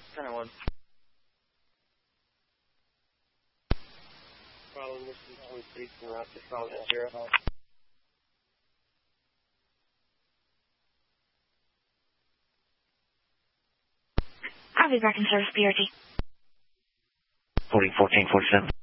Center 1. Following this is 23 from Rocket, following 0. I'll be back in service, BRT. 14, 14, 47.